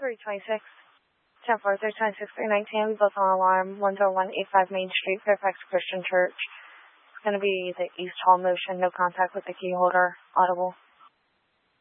326. 10-4, 326, 319. We both on alarm. 10185 Main Street, Fairfax Christian Church. It's going to be the East Hall motion. No contact with the key holder. Audible.